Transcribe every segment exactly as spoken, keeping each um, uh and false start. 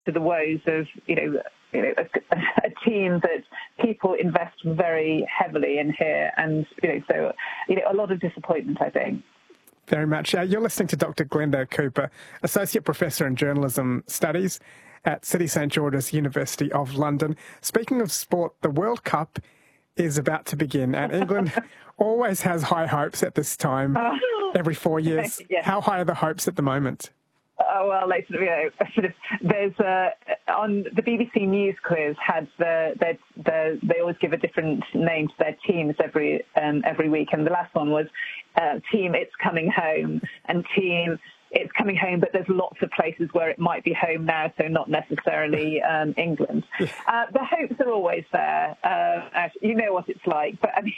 to the woes of, you know, you know, a, a team that people invest very heavily in here. And, you know, so, you know, a lot of disappointment, I think. Very much. Uh, you're listening to Doctor Glenda Cooper, Associate Professor in Journalism Studies at City St George's University of London. Speaking of sport, the World Cup is about to begin, and England always has high hopes at this time every four years. Yeah. How high are the hopes at the moment? Oh, well, like, you know, sort of, there's a, on the B B C News quiz had the, the, the, they always give a different name to their teams every um, every week, and the last one was uh, Team It's Coming Home, and Team It's Coming Home, but there's lots of places where it might be home now, so not necessarily um, England. Uh, the hopes are always there. Uh, you know what it's like, but I mean,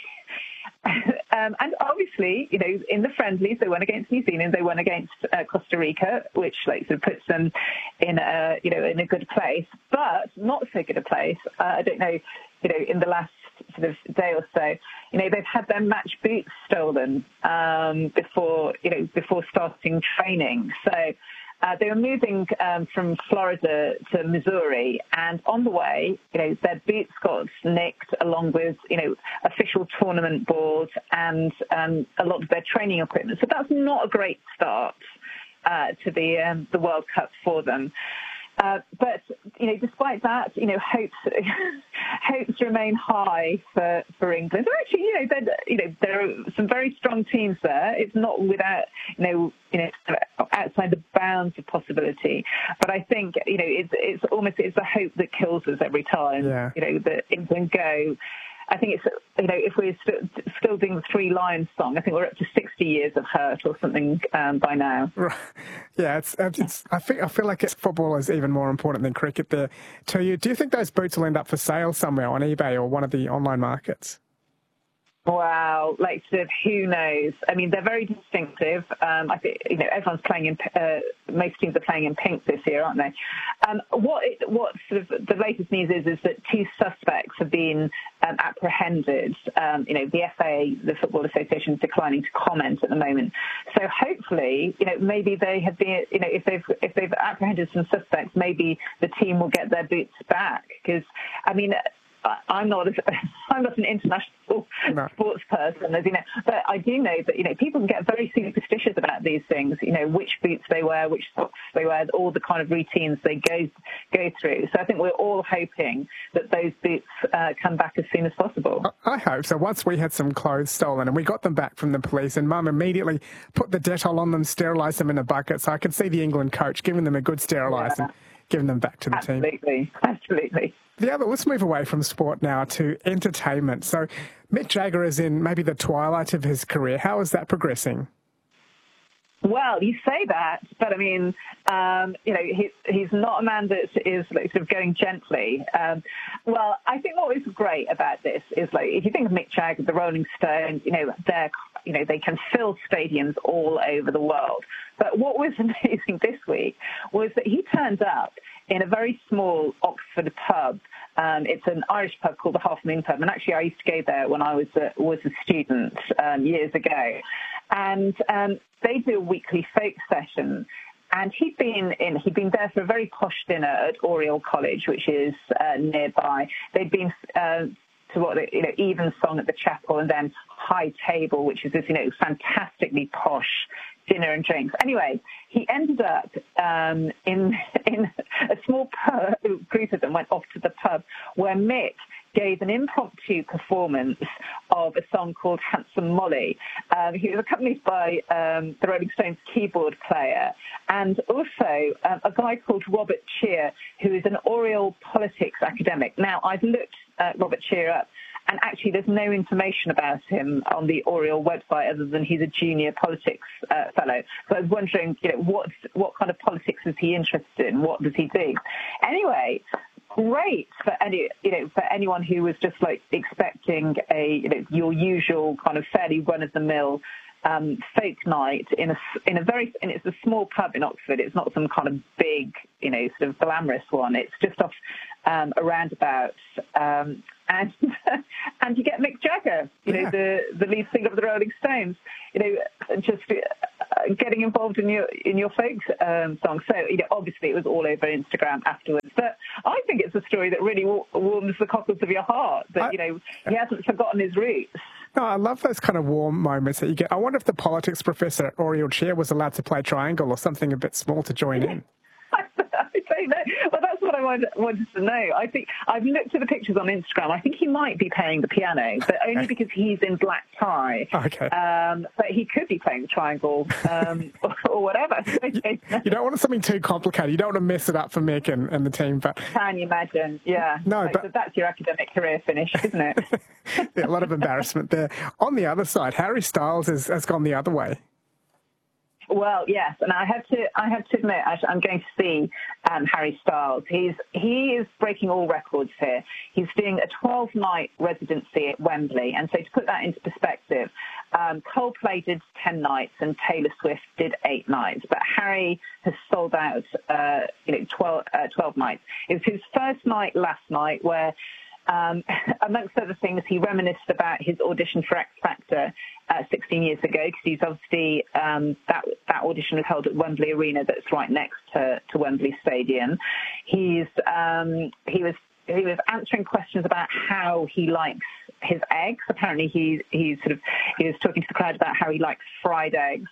Um, and obviously, you know, in the friendlies, they won against New Zealand, they won against uh, Costa Rica, which like sort of puts them in a, you know, in a good place, but not so good a place. Uh, I don't know, you know, in the last sort of day or so, you know, they've had their match boots stolen um, before, you know, before starting training. So Uh, they were moving um, from Florida to Missouri, and on the way, you know, their boots got nicked, along with, you know, official tournament boards and um, a lot of their training equipment. So that's not a great start uh, to the um, the World Cup for them. Uh, but, you know, despite that, you know, hopes hopes remain high for, for England. Actually, you know, you know, there are some very strong teams there. It's not without, you know, you know, outside the bounds of possibility. But I think, you know, it's it's almost it's the hope that kills us every time. Yeah. You know, that England go. I think it's, you know, if we're st- still doing the Three Lions song, I think we're up to sixty years of hurt or something um, by now. Right. Yeah, it's, it's. I think I feel like it's, football is even more important than cricket there to you. Do you think those boots will end up for sale somewhere on eBay or one of the online markets? Wow, like sort of who knows? I mean, they're very distinctive. Um, I think, you know, everyone's playing in. Uh, most teams are playing in pink this year, aren't they? Um, what it, what sort of the latest news is is that two suspects have been um, apprehended. Um, you know, the F A, the Football Association, is declining to comment at the moment. So hopefully, you know, maybe they have been. You know, if they've if they've apprehended some suspects, maybe the team will get their boots back. Because I mean. I'm not, I'm not an international no. sports person, as you know, but I do know that, you know, people can get very superstitious about these things, you know, which boots they wear, which socks they wear, all the kind of routines they go go through. So I think we're all hoping that those boots uh, come back as soon as possible. I hope so. Once we had some clothes stolen and we got them back from the police, and Mum immediately put the Dettol on them, sterilised them in a bucket, so I could see the England coach giving them a good sterilise yeah. and giving them back to the absolutely. team. Absolutely, absolutely. The other, let's move away from sport now to entertainment. So Mick Jagger is in maybe the twilight of his career. How is that progressing? Well, you say that, but I mean, um, you know, he, he's not a man that is like sort of going gently. Um, well, I think what is great about this is, like, if you think of Mick Jagger, the Rolling Stones, you know, they're, you know, they can fill stadiums all over the world. But what was amazing this week was that he turned up in a very small Oxford pub. Um, it's an Irish pub called the Half Moon Pub, and actually I used to go there when I was a, was a student um, years ago. And um, they do a weekly folk session. And he'd been in, he'd been there for a very posh dinner at Oriel College, which is uh, nearby. They'd been uh, to what, you know, Evensong at the chapel, and then High Table, which is this, you know, fantastically posh dinner and drinks. Anyway, he ended up um, in in a small pub, group of them went off to the pub, where Mick gave an impromptu performance of a song called Handsome Molly. Um, he was accompanied by um, the Rolling Stones keyboard player, and also um, a guy called Robert Cheer, who is an Oriel politics academic. Now, I've looked uh, Robert Cheer up, and actually there's no information about him on the Oriel website other than he's a junior politics uh, fellow. So I was wondering, you know, what what kind of politics is he interested in? What does he do? Anyway, great for any, you know, for anyone who was just like expecting a, you know, your usual kind of fairly run-of-the-mill um, folk night in a in a very, and it's a small pub in Oxford. It's not some kind of big, you know, sort of glamorous one. It's just off um, a roundabout, um, and and you get Mick Jagger, you know, yeah. the the lead singer of the Rolling Stones, you know, just uh, getting involved in your in your folk um, songs. So, you know, obviously it was all over Instagram afterwards. But I think it's a story that really warms the cockles of your heart. That I, you know he hasn't forgotten his roots. No, I love those kind of warm moments that you get. I wonder if the politics professor at Oriel Chair was allowed to play triangle or something a bit small to join in. I don't know. Well, that's what I wanted, wanted to know. I think I've looked at the pictures on Instagram. I think he might be playing the piano, but only because he's in black tie. Okay. Um, but he could be playing the triangle um, or, or whatever. you, you don't want something too complicated. You don't want to mess it up for Mick and, and the team. But can you imagine? Yeah. No, like, but so that's your academic career finish, isn't it? Yeah, a lot of embarrassment there. On the other side, Harry Styles has, has gone the other way. Well, yes, and I have to. I have to admit, I'm going to see um, Harry Styles. He's he is breaking all records here. He's doing a twelve-night residency at Wembley, and so to put that into perspective, um, Coldplay did ten nights and Taylor Swift did eight nights, but Harry has sold out, uh, you know, twelve, uh, twelve nights. It was his first night last night, where Um, amongst other things, he reminisced about his audition for X Factor uh, sixteen years ago, because he's obviously, um, that, that audition was held at Wembley Arena that's right next to, to Wembley Stadium. He's, um, he was he was answering questions about how he likes his eggs. Apparently he, he sort of, he was talking to the crowd about how he likes fried eggs.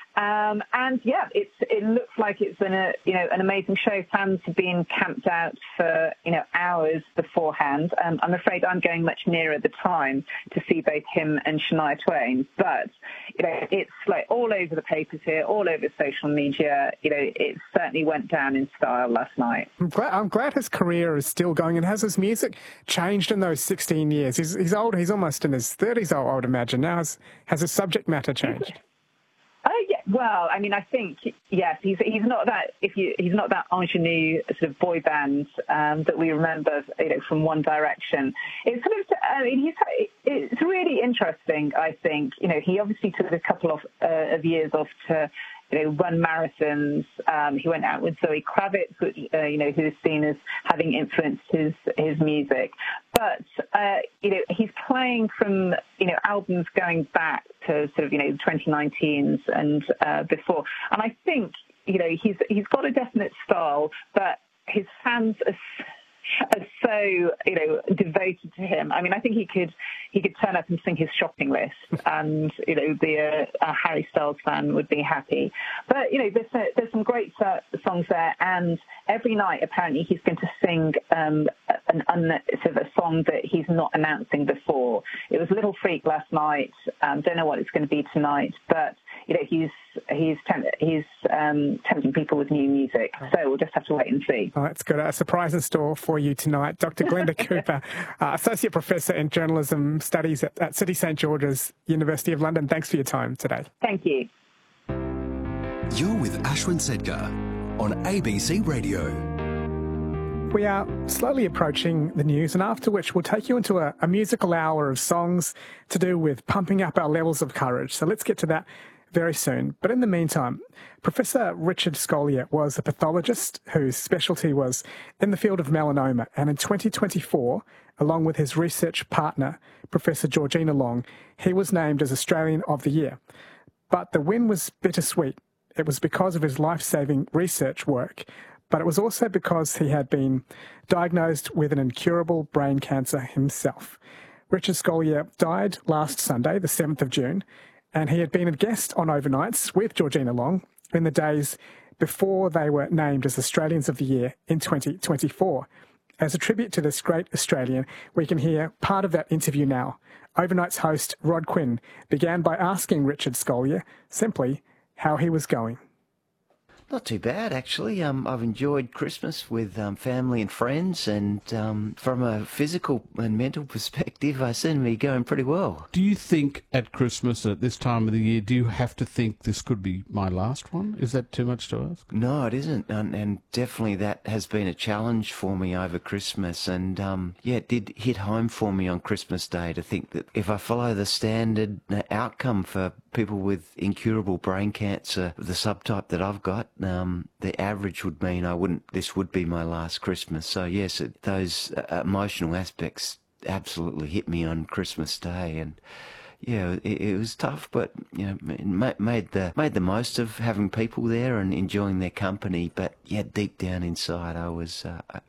Um, and yeah, it's, it looks like it's been a, you know, an amazing show. Fans have been camped out for, you know, hours beforehand. Um, I'm afraid I'm going much nearer the time to see both him and Shania Twain. But, you know, it's like all over the papers here, all over social media. You know, it certainly went down in style last night. I'm glad, I'm glad his career is still going. And has his music changed in those sixteen years? He's, he's old. He's almost in his thirties, I would imagine. Now, has, has his subject matter changed? Oh yeah, well, I mean, I think yes, he's he's not that if you he's not that ingenue sort of boy band um, that we remember, you know, from One Direction. It's sort of, I mean, he's it's really interesting. I think, you know, he obviously took a couple of uh, of years off to, you know, run marathons. Um, he went out with Zoe Kravitz, which, uh, you know, who is seen as having influenced his his music. But, uh, you know, he's playing from, you know, albums going back to sort of, you know, twenty nineteens and uh, before. And I think, you know, he's he's got a definite style, but his fans are, are so, you know, devoted to him. I mean, I think he could he could turn up and sing his shopping list, and, you know, the uh, a Harry Styles fan would be happy. But, you know, there's uh, there's some great uh, songs there, and every night apparently he's going to sing um, an un, sort of a song that he's not announcing before. It was Little Freak last night. Um, don't know what it's going to be tonight, but, you know, he's he's temp- he's um, tempting people with new music. So we'll just have to wait and see. Oh, that's good. A surprise in store for you tonight. Doctor Glenda Cooper, uh, Associate Professor in Journalism Studies at, at City St George's, University of London. Thanks for your time today. Thank you. You're with Ashwin Sedkar on A B C Radio. We are slowly approaching the news, and after which we'll take you into a, a musical hour of songs to do with pumping up our levels of courage. So let's get to that very soon. But in the meantime, Professor Richard Scolyer was a pathologist whose specialty was in the field of melanoma, and in twenty twenty-four, along with his research partner, Professor Georgina Long, he was named as Australian of the Year. But the win was bittersweet. It was because of his life-saving research work, but it was also because he had been diagnosed with an incurable brain cancer himself. Richard Scolyer died last Sunday, the seventh of June, and he had been a guest on Overnights with Georgina Long in the days before they were named as Australians of the Year in twenty twenty-four. As a tribute to this great Australian, we can hear part of that interview now. Overnight's host, Rod Quinn, began by asking Richard Scolyer simply how he was going. Not too bad, actually. Um, I've enjoyed Christmas with um, family and friends, and um, from a physical and mental perspective, I seem to be going pretty well. Do you think at Christmas, at this time of the year, do you have to think this could be my last one? Is that too much to ask? No, it isn't, and, and definitely that has been a challenge for me over Christmas, and um, yeah, it did hit home for me on Christmas Day to think that if I follow the standard outcome for people with incurable brain cancer, the subtype that I've got, Um, the average would mean I wouldn't. This would be my last Christmas. So yes, it, those uh, emotional aspects absolutely hit me on Christmas Day, and yeah, it, it was tough, but you know, ma- made the made the most of having people there and enjoying their company. But yeah, deep down inside, I was uh,